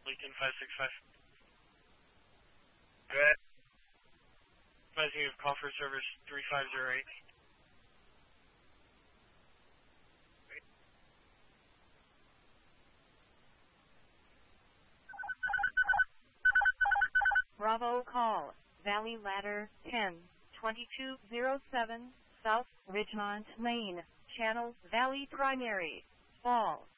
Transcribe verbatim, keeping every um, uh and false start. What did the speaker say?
Lincoln five six five. Go ahead. Advising you of call for service three five zero eight. Bravo call, Valley Ladder ten twenty-two oh seven, South Ridgemont Lane, Channel Valley Primary, Fall.